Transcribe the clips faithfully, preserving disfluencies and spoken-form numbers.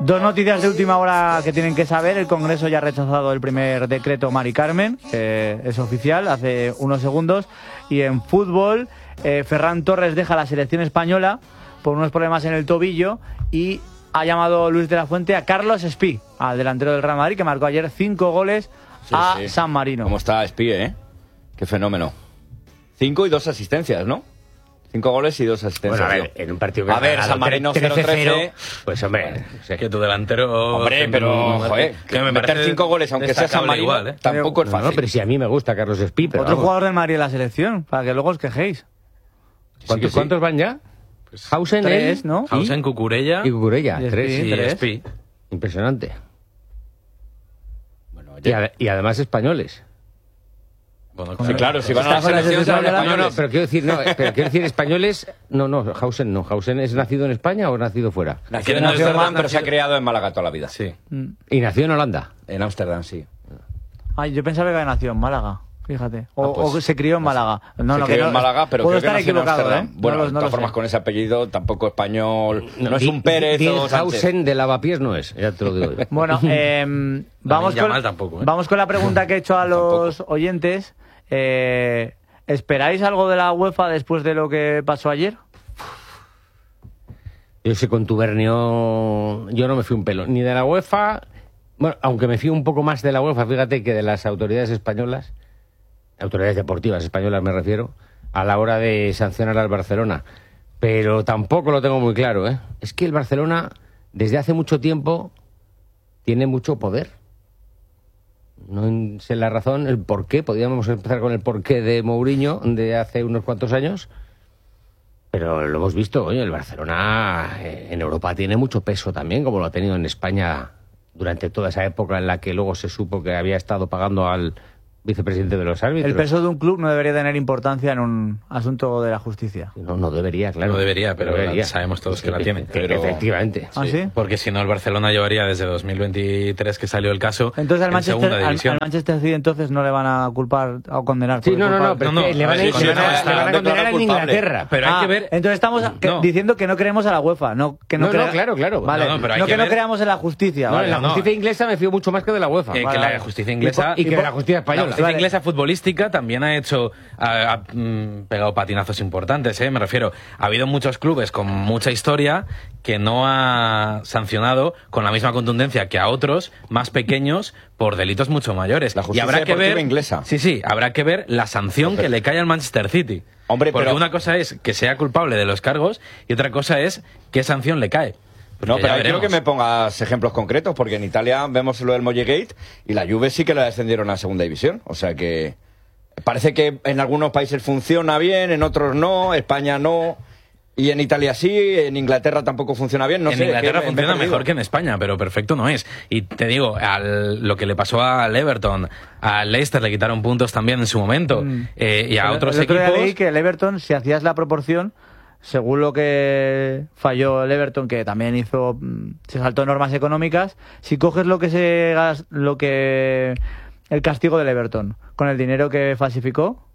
Dos noticias de última hora que tienen que saber. El Congreso ya ha rechazado el primer decreto Mari Carmen, eh, es oficial, hace unos segundos. Y en fútbol, eh, Ferran Torres deja la selección española por unos problemas en el tobillo y ha llamado Luis de la Fuente a Carlos Espí, al delantero del Real Madrid, que marcó ayer cinco goles sí, a sí. San Marino. ¿Cómo está Espí, eh? Qué fenómeno. Cinco y dos asistencias, ¿no? Cinco goles y dos asistencias. Bueno, a ver, en un partido que a ver, San Marino cero trece. Pues hombre, o sea, que tu delantero. Hombre, pero, joder, que me meter cinco goles, aunque sea San Marino, igual, ¿eh? Tampoco es fácil. No, pero si a mí me gusta Carlos Espí. Pero otro vamos. jugador del Madrid en la selección, para que luego os quejéis. ¿Cuántos, sí, ¿cuántos van ya? Pues Hausen, tres, ¿no? Hausen, Cucurella. Y Cucurella, y tres. Espí, y tres. Espí. Impresionante. Bueno, y, a, y además españoles. Bueno, sí, claro, si van a la selección serán españoles. No, no, pero quiero decir, no, pero quiero decir españoles, no, no, Hausen no. Hausen es nacido en España o nacido fuera. Nacido en Ámsterdam, pero se ha criado en Málaga toda la vida. Sí. Y nació en Holanda. En Ámsterdam, sí. Ay, yo pensaba que había nacido en Málaga. Fíjate. O, ah, pues, o se crió en Málaga. No, se no, crió que no, en Málaga, pero puedo creo que estar nació en equivocado, ¿eh? Bueno, no, de no todas formas, sé. con ese apellido tampoco español. No, no es un Pérez Di, o Sánchez. Hausen de Lavapiés no es, ya te lo digo yo. Bueno, eh, vamos, con, tampoco, ¿eh? vamos con la pregunta que he hecho a los tampoco. oyentes. Eh, ¿Esperáis algo de la UEFA después de lo que pasó ayer? Yo ese contubernio, yo no me fui un pelo, ni de la UEFA, bueno, aunque me fío un poco más de la UEFA, fíjate, que de las autoridades españolas, autoridades deportivas españolas me refiero, a la hora de sancionar al Barcelona. Pero tampoco lo tengo muy claro, ¿eh? Es que el Barcelona, desde hace mucho tiempo, tiene mucho poder. No sé la razón, el por qué, podríamos empezar con el porqué de Mourinho de hace unos cuantos años, pero lo hemos visto, oye, el Barcelona eh, en Europa tiene mucho peso también, como lo ha tenido en España durante toda esa época en la que luego se supo que había estado pagando al vicepresidente de los árbitros. El peso de un club no debería tener importancia en un asunto de la justicia. No, no debería, claro. No debería, pero no debería. sabemos todos que la tiene. Pero... Efectivamente. ¿Ah, sí? Porque si no, el Barcelona llevaría desde dos mil veintitrés que salió el caso. Entonces al en Manchester, segunda al, división. al Manchester City entonces no le van a culpar o condenar. Sí, por no, no, culpar. no, pero No, no, le van a, sí, le van a, sí, le van a condenar en Inglaterra. Pero Ah, hay que ver. Entonces estamos que- No. diciendo que no creemos a la UEFA, no que no, No, crea- no, claro, claro. Vale, No, no, pero hay no que que no ver- creamos en la justicia. No, vale. en la no. justicia inglesa me fío mucho más que de la UEFA. Eh, Vale, que la vale. justicia inglesa Y que la justicia La española. justicia Vale. inglesa futbolística también ha hecho, ha, ha, mm, pegado patinazos importantes, ¿eh? Me refiero, ha habido muchos clubes con mucha historia que no ha sancionado con la misma contundencia que a otros más pequeños por delitos mucho mayores. La y justicia habrá que deportiva ver, inglesa. sí, sí, habrá que ver la sanción que le cae al Manchester City. Hombre, porque pero- una cosa es que sea culpable de los cargos y otra cosa es qué sanción le cae. No, Porque pero ya ahí quiero veremos. que me pongas ejemplos concretos, porque en Italia vemos lo del Mollegate y la Juve sí que la descendieron a segunda división. O sea que parece que en algunos países funciona bien, en otros no, España no, y en Italia sí, en Inglaterra tampoco funciona bien. No en sé, Inglaterra que me- me he funciona perdido. mejor que en España, pero perfecto no es. Y te digo, al, lo que le pasó al Everton, al Leicester le quitaron puntos también en su momento, Mm. eh, y a El- otros el otro día equipos... leí que el Everton, si hacías la proporción, según lo que falló el Everton, que también hizo, mm, se saltó normas económicas, si coges lo que se gas- lo que el castigo del Everton con el dinero que falsificó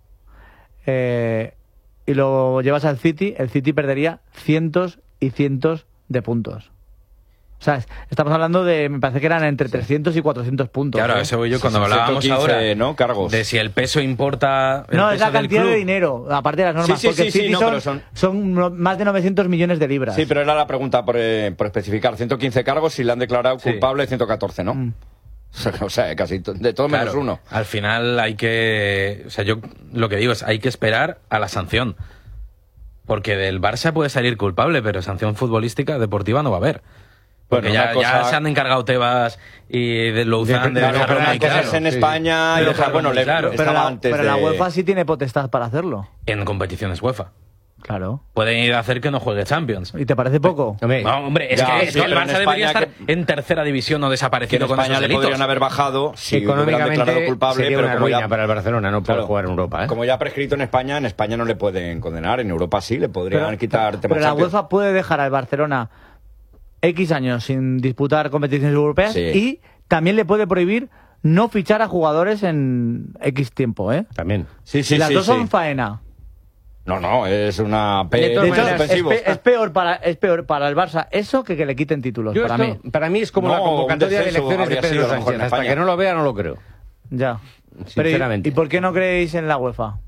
eh, y lo llevas al City, el City perdería cientos y cientos de puntos. O sea, es- estamos hablando de, me parece que eran entre trescientos y cuatrocientos puntos. Claro, ¿eh? a eso voy yo cuando Sí, hablábamos ciento quince, ahora ¿no? Cargos. de si el peso importa. El No, peso es la del cantidad club. de dinero, aparte de las normas, Sí, sí, porque sí, el sí, City no, son, pero son- son no- más de novecientos millones de libras. Sí, pero era la pregunta por, eh, por especificar. ciento quince cargos y le han declarado Sí. culpable ciento catorce, ¿no? Mm. O sea, casi to- de todo menos Claro, uno. al final hay que... O sea, yo lo que digo es, hay que esperar a la sanción. Porque del Barça puede salir culpable, pero sanción futbolística deportiva no va a haber. Porque Bueno, ya, una cosa- ya se han encargado Tebas y de Louzán de Claro, dejarlo pero muy una cosa claro. es en sí. España y Pero otra, bueno, le, claro, pero estaba la, antes pero la de- UEFA sí tiene potestad para hacerlo. En competiciones UEFA. Claro. Pueden ir a hacer que no juegue Champions. ¿Y te parece poco? Hombre, No, hombre, es Ya, que, es sí, que el pero en Barça debería España estar que- en tercera división o que en desaparecido con España esos le delitos. podrían haber bajado si hubieran declarado económicamente culpable, sería pero una como ruina ya, para el Barcelona no poder Claro. jugar en Europa, ¿eh? como ya ha prescrito en España, en España no le pueden condenar, en Europa sí, le podrían Pero, quitar temas pero la Champions. UEFA puede dejar al Barcelona X años sin disputar competiciones europeas Sí. y también le puede prohibir no fichar a jugadores en X tiempo, ¿eh? También. Sí, sí, y las sí, dos sí. son faena. No, no, es una P De De todas hecho, maneras, es, suspensivo. pe- es peor para, es peor para el Barça eso que que le quiten títulos, Yo para esto, mí. para mí es como No, la convocatoria un de descenso elecciones de habría sido Pedro a lo mejor Sánchez. en Hasta España. que no lo vea, no lo creo. Ya. Sinceramente. Pero, ¿y, ¿y por qué no creéis en la UEFA?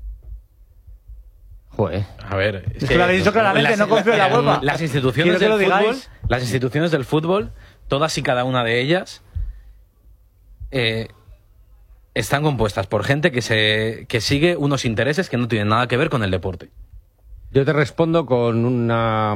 Joder. A ver, Es que lo habéis dicho claramente, no confío en la UEFA. Las instituciones Quiero que del lo fútbol, digáis. las instituciones del fútbol, todas y cada una de ellas, eh, están compuestas por gente que se que sigue unos intereses que no tienen nada que ver con el deporte. Yo te respondo con una...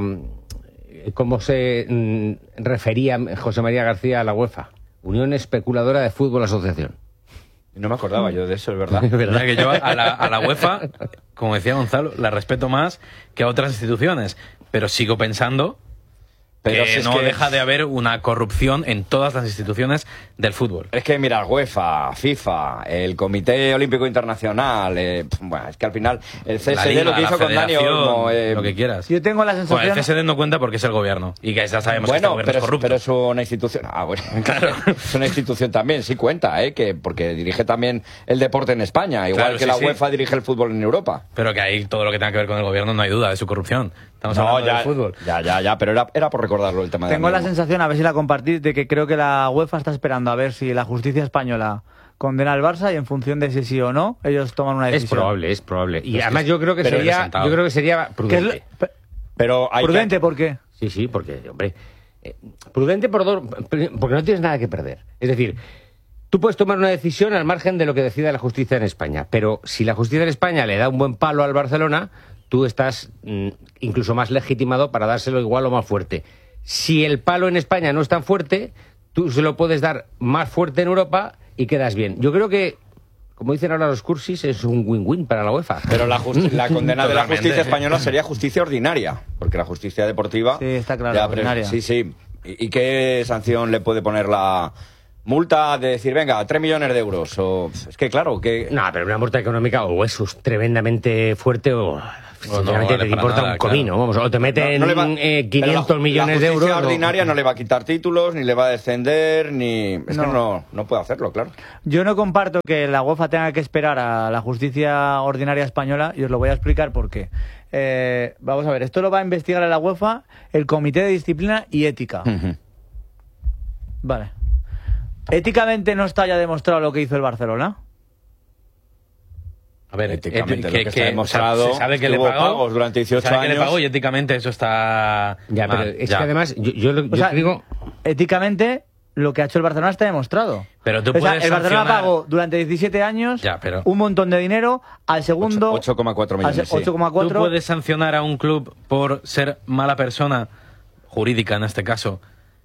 ¿Cómo se mm, refería José María García a la UEFA? Unión Especuladora de Fútbol Asociación. No me acordaba yo de eso, es verdad. Mira que yo a la, a la UEFA, como decía Gonzalo, la respeto más que a otras instituciones, pero sigo pensando Pero que si es no que- deja de haber una corrupción en todas las instituciones del fútbol. Es que mira, UEFA, FIFA, el Comité Olímpico Internacional, eh, pf, bueno, es que al final el C S D La Liga, lo que hizo la con Dani Federación, Olmo, eh, lo que quieras. Yo tengo la Bueno, el sensación... C S D no cuenta porque es el gobierno y que ya sabemos que este bueno, gobierno pero es es, corrupto. pero es una institución. Ah, bueno, claro. Es una institución también, sí cuenta, ¿eh? Que porque dirige también el deporte en España, igual Claro, que sí, la sí. UEFA dirige el fútbol en Europa. Pero que ahí todo lo que tenga que ver con el gobierno no hay duda de su corrupción. Estamos No, hablando ya, del fútbol. ya, ya, ya, pero era, era por recordarlo el tema de Tengo la Dani Olmo. sensación, a ver si la compartís, de que creo que la UEFA está esperando a ver si la justicia española condena al Barça y en función de si sí o no, ellos toman una Es decisión. probable, es probable. Y Pues además que- yo creo que pero sería, presentado. yo creo que sería Que es prudente. lo- pe- Pero hay que- prudente, ¿por qué? Sí, sí, porque, hombre, eh, prudente por dos, porque no tienes nada que perder. Es decir, tú puedes tomar una decisión al margen de lo que decida la justicia en España, pero si la justicia en España le da un buen palo al Barcelona, tú estás mm, incluso más legitimado para dárselo igual o más fuerte. Si el palo en España no es tan fuerte, tú se lo puedes dar más fuerte en Europa y quedas bien. Yo creo que, como dicen ahora los cursis, es un win-win para la UEFA. Pero la, justi- la condena de la Totalmente. justicia española sería justicia ordinaria, porque la justicia deportiva... Sí, está claro, ya, pero- ordinaria. Sí, sí. ¿Y, y qué sanción le puede poner la multa de decir, venga, tres millones de euros? O, es que claro, que... No, pero una multa económica o es tremendamente fuerte o... sinceramente vale te para importa nada, un comino, vamos, o te meten No le va- eh, pero quinientos la- millones de La euros. justicia o- ordinaria no le va a quitar títulos, ni le va a descender, ni... Es No. que no, no puede hacerlo, claro. Yo no comparto que la UEFA tenga que esperar a la justicia ordinaria española y os lo voy a explicar por qué. Eh, vamos a ver, esto lo va a investigar a la UEFA el Comité de Disciplina y Ética. Vale. ¿Éticamente no está ya demostrado lo que hizo el Barcelona? A ver, Éticamente, eti- lo que está demostrado o sea, se sabe que es que le hubo pagó, pagos durante dieciocho se sabe que le años. pagó y éticamente eso está Ya, pero mal, es ya. que además, yo, yo, lo- O yo sea, te digo... éticamente lo que ha hecho el Barcelona está demostrado. Pero tú O sea, puedes el Barcelona sancionar- pagó durante diecisiete años Ya, pero- un montón de dinero al segundo... ocho coma cuatro millones, al se- sí. ocho coma ¿Tú cuatro. puedes sancionar a un club por ser mala persona, jurídica en este caso,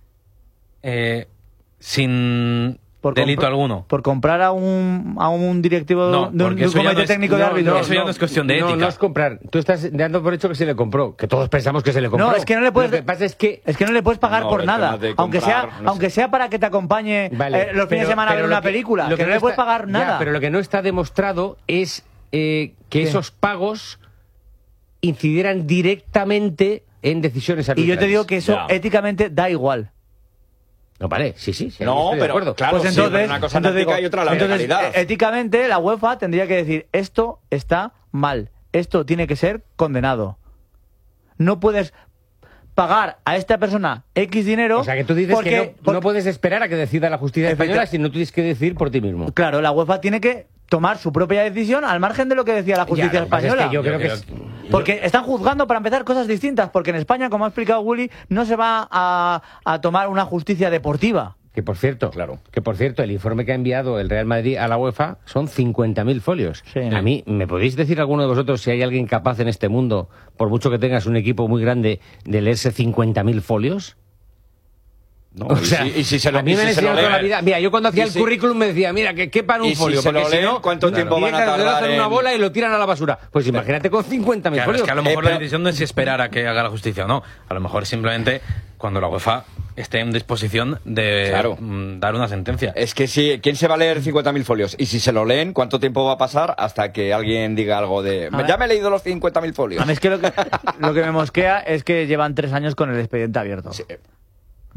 eh, sin por delito compra- alguno? Por comprar a un, a un directivo No, de un, porque de un eso ya comité no es- técnico de no, árbitros. no, eso ya no es cuestión de No, ética. no es comprar. Tú estás dando por hecho que se le compró, que todos pensamos que se le compró. No, es que no le puedes- Lo que pasa es que... Es que no le puedes pagar No, por el nada. tema de Aunque comprar, sea, no sé. aunque sea para que te acompañe Vale, eh, los fines pero- de semana a ver pero una lo que- película. lo Que, no le puedes está- pagar ya, nada. pero lo que no está demostrado es eh, que ¿Qué? esos pagos incidieran directamente en decisiones Y arbitrales. yo te digo que eso Ya. éticamente da igual. No, vale, sí, sí. sí, No, estoy de pero acuerdo. claro, Pues sí, entonces, pero una cosa es la entonces ética digo, y otra la entonces, legalidad. eh, éticamente la UEFA tendría que decir esto está mal, esto tiene que ser condenado. No puedes pagar a esta persona X dinero. O sea, que tú dices porque, que no, porque- no puedes esperar a que decida la justicia española, Efecti- sino tú tienes que decidir por ti mismo. Claro, la UEFA tiene que tomar su propia decisión al margen de lo que decía la justicia Ya, lo que pasa es española. que yo creo que creo es- Porque están juzgando para empezar cosas distintas, porque en España, como ha explicado Willy, no se va a, a tomar una justicia deportiva. Que por cierto, Claro. que por cierto, el informe que ha enviado el Real Madrid a la UEFA son cincuenta mil folios. Sí. A mí, ¿me podéis decir alguno de vosotros si hay alguien capaz en este mundo, por mucho que tengas un equipo muy grande, de leerse cincuenta mil folios? No, O y sea, si- y si se lo- a mí y me si han se lo enseñado toda la leen. vida. Mira, yo cuando hacía Y el si- currículum me decía, mira, que quepan un y si folio. se porque lo si leen, no, ¿cuánto tiempo tienen van a que tardar hacer una en- bola y lo tiran a la basura. Pues imagínate con cincuenta mil Claro, es folios. que a lo mejor Eh, la pero- decisión no es si esperar a que haga la justicia o no. A lo mejor simplemente cuando la UEFA esté en disposición de Claro. mm, dar una sentencia. Es que si, ¿quién se va a leer cincuenta mil folios? Y si se lo leen, ¿cuánto tiempo va a pasar hasta que alguien diga algo de... ver. Ya me he leído los cincuenta mil folios. A mí es que lo que, lo que me mosquea es que llevan tres años con el expediente abierto. Sí.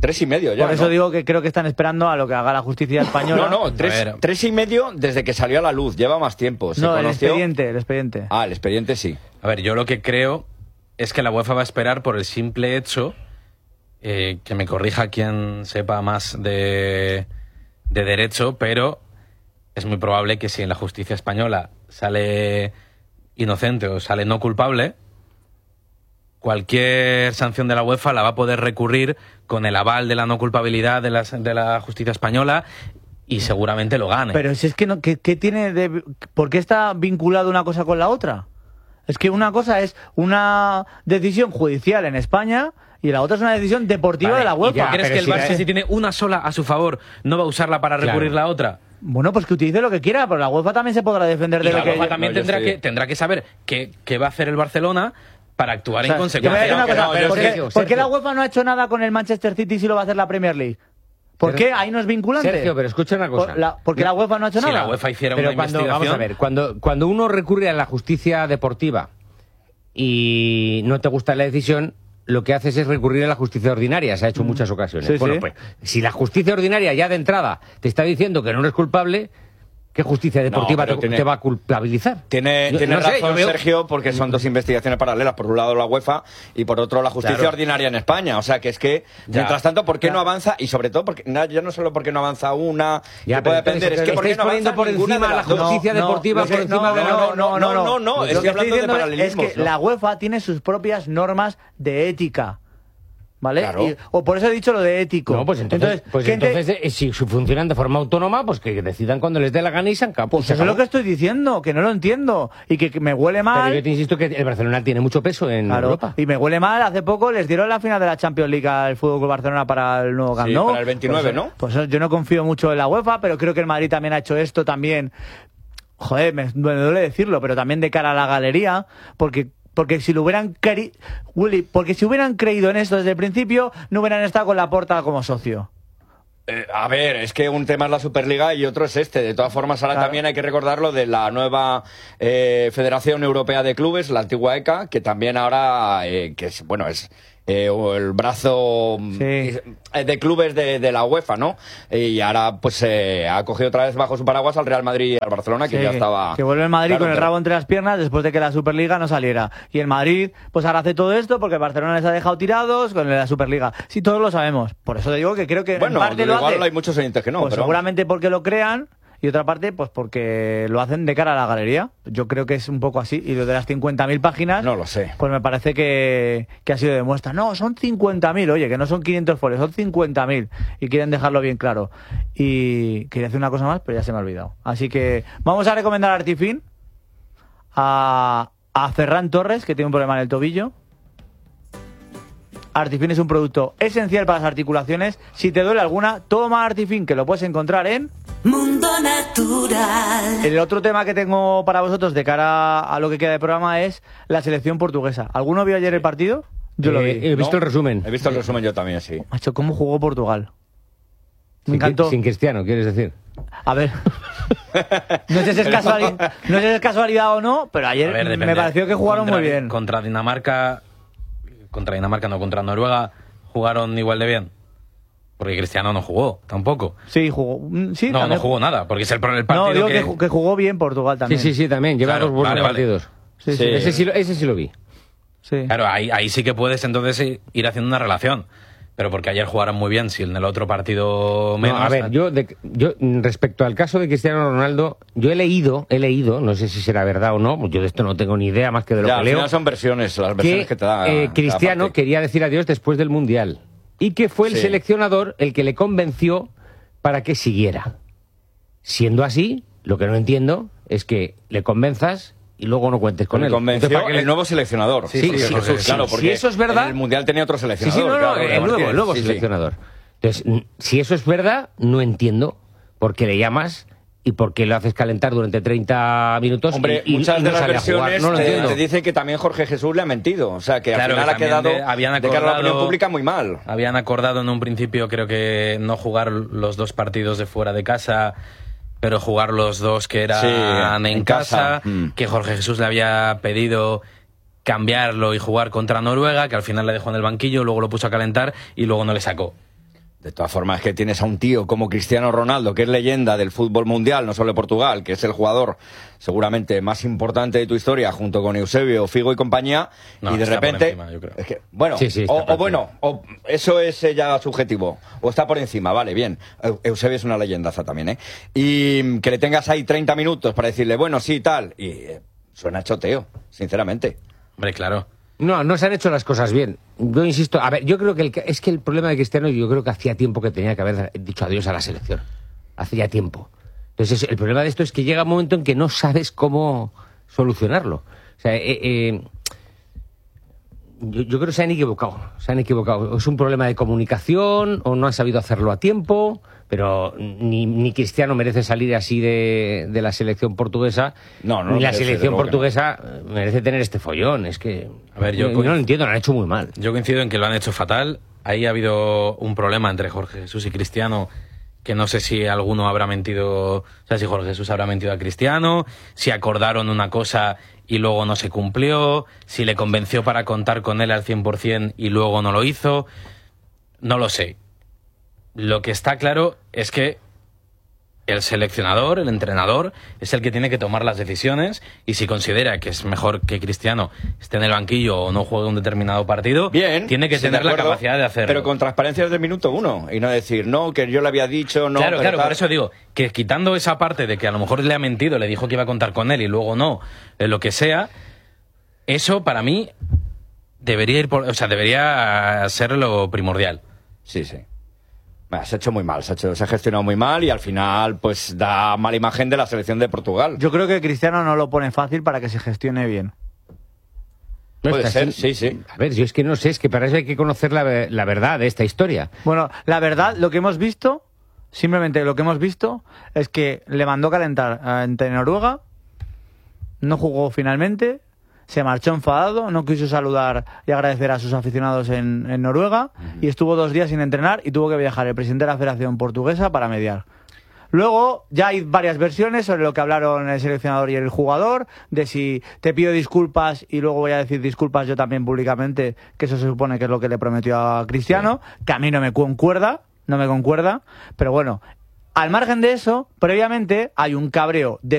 Tres y medio ya. Por eso ¿no? digo que creo que están esperando a lo que haga la justicia española. No, no, tres, tres y medio desde que salió a la luz. Lleva más tiempo. Se no, el conoció... expediente, el expediente. Ah, el expediente sí. A ver, yo lo que creo es que la UEFA va a esperar por el simple hecho, eh, que me corrija quien sepa más de, de derecho, pero es muy probable que si en la justicia española sale inocente o sale no culpable, cualquier sanción de la UEFA la va a poder recurrir con el aval de la no culpabilidad de la, de la justicia española y seguramente lo gane. Pero si es que no, ¿qué, qué tiene de, ¿por qué está vinculado una cosa con la otra? Es que una cosa es una decisión judicial en España y la otra es una decisión deportiva Vale, de la UEFA. ¿y ya crees pero que el si Barça, la- si tiene una sola a su favor, no va a usarla para recurrir Claro. la otra? Bueno, pues que utilice lo que quiera, pero la UEFA también se podrá defender Y de la lo que... UEFA también no, yo tendrá, estoy- que, tendrá que saber qué, qué va a hacer el Barcelona para actuar O sea, en yo voy a decir consecuencia. una cosa, No, yo ¿por, sé, qué, Sergio, por qué la Sergio. UEFA no ha hecho nada con el Manchester City si lo va a hacer la Premier League? ¿Por Sergio, qué? Ahí no es vinculante. Sergio, pero escucha una cosa. Por la- ¿Por qué la UEFA no ha hecho Si nada? la UEFA hiciera Pero una cuando, investigación... vamos a ver, cuando, cuando uno recurre a la justicia deportiva y no te gusta la decisión, lo que haces es recurrir a la justicia ordinaria. Se ha hecho en muchas ocasiones. Sí, bueno, sí. pues, si la justicia ordinaria ya de entrada te está diciendo que no eres culpable, ¿qué justicia deportiva pero te, tiene- te va a culpabilizar? Tiene, Yo- tiene no sé, razón yo veo- Sergio, porque son dos investigaciones paralelas. Por un lado la UEFA y por otro la justicia Claro. ordinaria en España. O sea, que es que, Ya. mientras tanto, ¿por qué Ya. no avanza? Y sobre todo, porque na- ya no solo porque no avanza una, Ya, que pero puede entonces, depender, es que ¿por qué estáis no poniendo avanza por ninguna encima de la las dos? justicia No, deportiva lo por que- encima no, de la... no, no, no, no, no, no, Lo que estoy hablando de diciendo es- es paralelismos, que ¿no? la UEFA tiene sus propias normas de ética. ¿Vale? Claro. Y- o por eso he dicho lo de ético. No, pues entonces, pues ¿quién te- entonces eh, si funcionan de forma autónoma, pues que decidan cuando les dé la gana y se acabó. Pues eso es lo que estoy diciendo, que no lo entiendo. Y que, que me huele mal. Pero yo te insisto que el Barcelona tiene mucho peso en Claro, Europa. y me huele mal, hace poco les dieron la final de la Champions League al Fútbol Club Barcelona para el nuevo Camp Sí, Nou. para el veintinueve, Pues, ¿no? Pues yo no confío mucho en la UEFA, pero creo que el Madrid también ha hecho esto también. Joder, me, me duele decirlo, pero también de cara a la galería, porque porque si lo hubieran cre... Willy, porque si hubieran creído en esto desde el principio, no hubieran estado con Laporta como socio. Eh, a ver, es que un tema es la Superliga y otro es este. De todas formas, ahora Claro. también hay que recordar lo de la nueva eh, Federación Europea de Clubes, la antigua E C A, que también ahora, eh, que es, bueno, es eh, el brazo mm, Sí. eh, de clubes de, de la UEFA, ¿no? Y ahora, pues, eh, ha cogido otra vez bajo su paraguas al Real Madrid y al Barcelona, que Sí, ya estaba... que vuelve el Madrid Claro, con el pero- rabo entre las piernas después de que la Superliga no saliera. Y el Madrid, pues ahora hace todo esto porque el Barcelona les ha dejado tirados con la Superliga. Sí, todos lo sabemos. Por eso te digo que creo que Bueno, en parte lo igual hace. hay muchos oyentes que no, Pues pero vamos. seguramente porque lo crean y otra parte pues porque lo hacen de cara a la galería. Yo creo que es un poco así. Y lo de las cincuenta mil páginas, No lo sé. pues me parece que, que ha sido de muestra. No, son cincuenta mil, oye, que no son quinientos folios, son cincuenta mil. Y quieren dejarlo bien claro. Y quería hacer una cosa más, pero ya se me ha olvidado. Así que vamos a recomendar a Artifin, a, a Ferran Torres, que tiene un problema en el tobillo. Artifin es un producto esencial para las articulaciones. Si te duele alguna, toma Artifin, que lo puedes encontrar en... Mundo Natural. El otro tema que tengo para vosotros de cara a lo que queda de programa es la selección portuguesa. ¿Alguno vio ayer el partido? Yo lo Eh, vi. He visto ¿No? el resumen. He visto el resumen yo también, sí. Macho, ¿cómo jugó Portugal? Me Sin, encantó. sin Cristiano, ¿quieres decir? A ver. No sé si es, casuali- no sé si es casualidad o no, pero ayer A ver, me depende. pareció que jugaron Contra- muy bien. Contra Dinamarca, contra Dinamarca no, contra Noruega, jugaron igual de bien. Porque Cristiano no jugó, tampoco. Sí, jugó. mm, Sí, No, también no jugó nada, porque es el, pro- el partido No, digo que... que... ju- que jugó bien Portugal Sí, también. sí, sí, también. Lleva Claro, dos buenos vale, vale. partidos. Sí, sí. Sí. Ese, sí lo, ese sí lo vi. sí. Claro, ahí, ahí sí que puedes entonces i- ir haciendo una relación. Pero porque ayer jugaron muy bien, si en el otro partido menos... No, a ver, yo, de- yo mm, respecto al caso de Cristiano Ronaldo, yo he leído, he leído, no sé si será verdad o no, yo de esto no tengo ni idea más que de lo Ya, que al leo, final son versiones, las versiones que, que te da. eh, cada Cristiano parte. quería decir adiós después del Mundial y que fue el Sí. seleccionador el que le convenció para que siguiera. Siendo así, lo que no entiendo es que le convenzas y luego no cuentes con Le él. convenció Entonces, ¿para qué le- el nuevo seleccionador. Sí, sí, sí, Jesús, sí, claro, sí, porque si eso es verdad- en el Mundial tenía otro Sí, seleccionador. sí, no, no, claro, el Martínez. nuevo, el nuevo Sí, sí. seleccionador. Entonces, mm, si eso es verdad, no entiendo por qué le llamas y por qué lo haces calentar durante treinta minutos Hombre, y, y- muchas y de no las sale a jugar. versiones No lo te, entiendo. te dicen que también Jorge Jesús le ha mentido. O sea, que Claro, al final que ha quedado también de- habían de cara a la opinión acordado- pública muy mal. Habían acordado en un principio, creo que no jugar los dos partidos de fuera de casa, pero jugar los dos que eran Sí, en, en casa, casa. Mm. que Jorge Jesús le había pedido cambiarlo y jugar contra Noruega, que al final le dejó en el banquillo, luego lo puso a calentar y luego no le sacó. De todas formas, es que tienes a un tío como Cristiano Ronaldo, que es leyenda del fútbol mundial, no solo de Portugal, que es el jugador seguramente más importante de tu historia, junto con Eusebio, Figo y compañía, No, y de está por repente... encima, yo creo. Es que, bueno, Sí, sí, está o, por o bueno, o eso es eh, ya subjetivo, o está por encima, vale, bien. Eu- Eusebio es una leyendaza también, ¿eh? Y que le tengas ahí treinta minutos para decirle, bueno, sí, tal, y eh, suena choteo, sinceramente. Hombre, claro. No, no se han hecho las cosas bien. Yo insisto, a ver, yo creo que el, es que el problema de Cristiano, yo creo que hacía tiempo que tenía que haber dicho adiós a la selección. Hacía tiempo. Entonces, el problema de esto es que llega un momento en que no sabes cómo solucionarlo. O sea, eh, eh, yo, yo creo que se han equivocado. Se han equivocado. Es un problema de comunicación o no han sabido hacerlo a tiempo, pero ni, ni Cristiano merece salir así de, de la selección portuguesa, No, no ni la merece, selección desde luego que no. portuguesa merece tener este follón. Es que... A ver, yo yo coinc- no lo entiendo, lo han hecho muy mal. Yo coincido en que lo han hecho fatal. Ahí ha habido un problema entre Jorge Jesús y Cristiano, que no sé si alguno habrá mentido, o sea, si Jorge Jesús habrá mentido a Cristiano, si acordaron una cosa y luego no se cumplió, si le convenció para contar con él al cien por ciento y luego no lo hizo. No lo sé. Lo que está claro es que el seleccionador, el entrenador, es el que tiene que tomar las decisiones, y si considera que es mejor que Cristiano esté en el banquillo o no juegue un determinado partido, Bien, tiene que sí, de tener la acuerdo, capacidad de hacerlo. pero con transparencia desde el minuto uno, y no decir, no, que yo le había dicho, no, claro, pero claro, tal. por eso digo que quitando esa parte de que a lo mejor le ha mentido, le dijo que iba a contar con él y luego no, eh, lo que sea, eso para mí debería ir por, o sea, debería ser lo primordial. Sí, sí. Bueno, se ha hecho muy mal, se ha, hecho, se ha gestionado muy mal y al final pues da mala imagen de la selección de Portugal. Yo creo que Cristiano no lo pone fácil para que se gestione bien. No Puede está ser, así. sí, sí. A ver, yo es que no sé, es que para eso hay que conocer la, ve- la verdad de esta historia. Bueno, la verdad, lo que hemos visto, simplemente lo que hemos visto, es que le mandó calentar ante Noruega, no jugó finalmente, se marchó enfadado, no quiso saludar y agradecer a sus aficionados en, en Noruega, y estuvo dos días sin entrenar y tuvo que viajar el presidente de la Federación Portuguesa para mediar. Luego ya hay varias versiones sobre lo que hablaron el seleccionador y el jugador, de si te pido disculpas y luego voy a decir disculpas yo también públicamente, que eso se supone que es lo que le prometió a Cristiano, que a mí no me concuerda, no me concuerda, pero bueno, al margen de eso, previamente hay un cabreo de